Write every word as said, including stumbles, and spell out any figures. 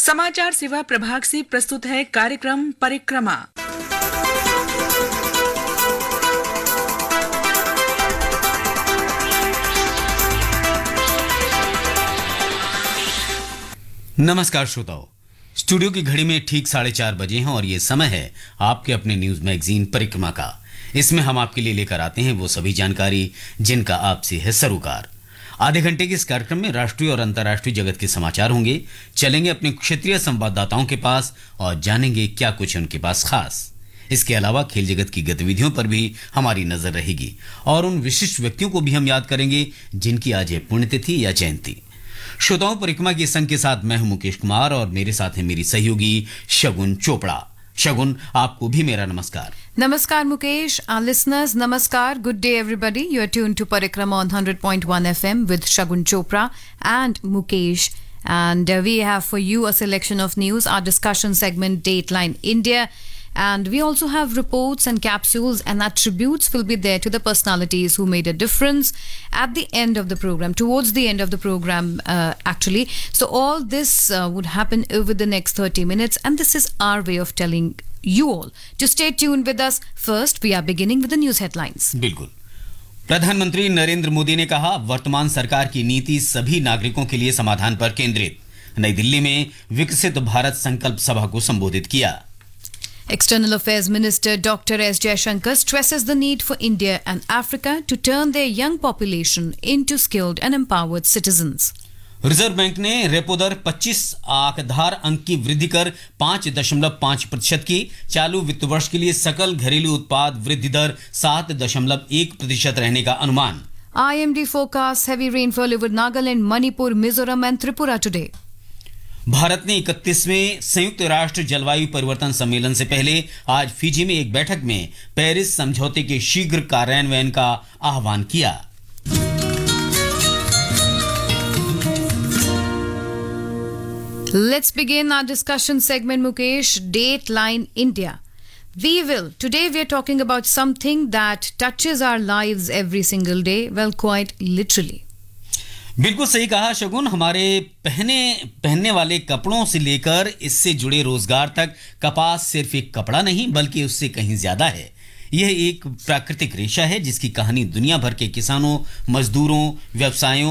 समाचार सेवा प्रभाग से प्रस्तुत है कार्यक्रम परिक्रमा। नमस्कार श्रोताओं, स्टूडियो की घड़ी में ठीक साढ़े चार बजे हैं और ये समय है आपके अपने न्यूज मैगजीन परिक्रमा का। इसमें हम आपके लिए लेकर आते हैं वो सभी जानकारी जिनका आपसे है सरोकार। आधे घंटे के इस कार्यक्रम में राष्ट्रीय और अंतर्राष्ट्रीय जगत के समाचार होंगे। चलेंगे अपने क्षेत्रीय संवाददाताओं के पास और जानेंगे क्या कुछ उनके पास खास। इसके अलावा खेल जगत की गतिविधियों पर भी हमारी नजर रहेगी और उन विशिष्ट व्यक्तियों को भी हम याद करेंगे जिनकी आज है पुण्यतिथि या जयंती। श्रोताओं, परिक्रमा के संग के साथ मैं हूं मुकेश कुमार और मेरे साथ है मेरी सहयोगी शगुन चोपड़ा। शगुन, आपको भी मेरा नमस्कार। Namaskar Mukesh, our listeners, Namaskar, good day everybody. You are tuned to Parikrama on one hundred point one F M with Shagun Chopra and Mukesh. And uh, we have for you a selection of news, our discussion segment Dateline India. And we also have reports and capsules and attributes will be there to the personalities who made a difference at the end of the program, towards the end of the program uh, actually. So all this uh, would happen over the next thirty minutes and this is our way of telling you all to stay tuned with us. First, we are beginning with the news headlines. बिल्कुल। प्रधानमंत्री नरेंद्र मोदी ने कहा, वर्तमान सरकार की नीति सभी नागरिकों के लिए समाधान पर केंद्रित। नई दिल्ली में विकसित भारत संकल्प सभा को संबोधित किया। External Affairs Minister Doctor S Jaishankar stresses the need for India and Africa to turn their young population into skilled and empowered citizens. Reserve bank ने रेपो दर पच्चीस आधार अंक की वृद्धि कर पाँच दशमलव पाँच प्रतिशत की। चालू वित्त वर्ष के लिए सकल घरेलू उत्पाद वृद्धि दर सात दशमलव एक प्रतिशत रहने का अनुमान। I M D forecasts heavy rainfall over Nagaland, Manipur, Mizoram and Tripura today. Bharat ने इकतीसवें संयुक्त राष्ट्र जलवायु परिवर्तन सम्मेलन से पहले आज फिजी में एक बैठक में पेरिस समझौते के शीघ्र कार्यान्वयन का आह्वान किया। Let's begin our discussion segment, Mukesh. Dateline India. We will. Today we are talking about something that touches our lives every single day. Well, quite literally. बिल्कुल सही कहा शगुन। हमारे पहने पहनने वाले कपड़ों से लेकर इससे जुड़े रोजगार तक कपास सिर्फ एक कपड़ा नहीं बल्कि उससे कहीं ज्यादा है। यह एक प्राकृतिक रेशा है जिसकी कहानी दुनिया भर के किसानों, मजदूरों, व्यवसायों